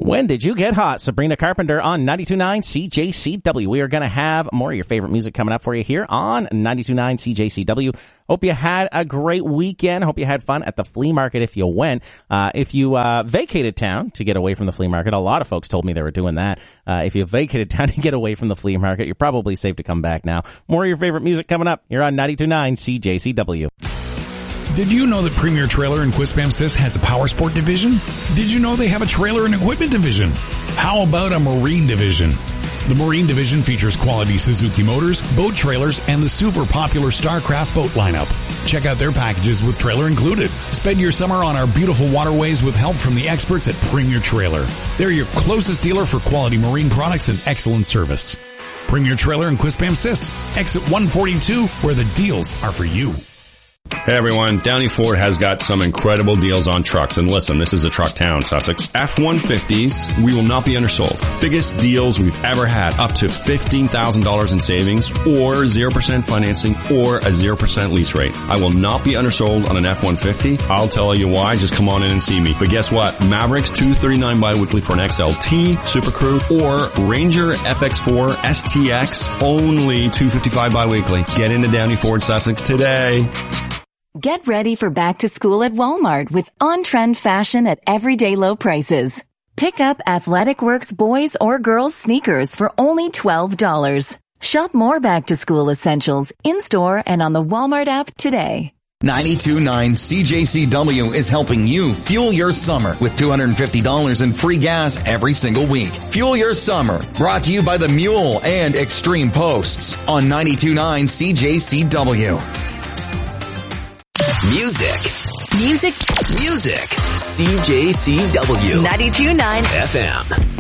When did you get hot? Sabrina Carpenter on 92.9 CJCW. We are going to have more of your favorite music coming up for you here on 92.9 CJCW. Hope you had a great weekend. Hope you had fun at the flea market if you went. If you vacated town to get away from the flea market, a lot of folks told me they were doing that. If you vacated town to get away from the flea market, you're probably safe to come back now. More of your favorite music coming up here on 92.9 CJCW. Did you know that Premier Trailer in Quispamsis has a power sport division? Did you know they have a trailer and equipment division? How about a marine division? The marine division features quality Suzuki motors, boat trailers, and the super popular StarCraft boat lineup. Check out their packages with trailer included. Spend your summer on our beautiful waterways with help from the experts at Premier Trailer. They're your closest dealer for quality marine products and excellent service. Premier Trailer in Quispamsis, exit 142, where the deals are for you. Hey everyone, Downey Ford has got some incredible deals on trucks. And listen, this is a truck town, Sussex. F-150s, we will not be undersold. Biggest deals we've ever had, up to $15,000 in savings, or 0% financing, or a 0% lease rate. I will not be undersold on an F-150. I'll tell you why, just come on in and see me. But guess what? Mavericks, $239 biweekly for an XLT, Super Crew, or Ranger FX4 STX, only $255 biweekly. Get into Downey Ford Sussex today. Get ready for back to school at Walmart with on-trend fashion at everyday low prices. Pick up Athletic Works boys or girls sneakers for only $12. Shop more back to school essentials in-store and on the Walmart app today. 92.9 CJCW is helping you fuel your summer with $250 in free gas every single week. Fuel your summer, brought to you by The Mule and Extreme Posts on 92.9 CJCW. Music. CJCW 92.9 FM.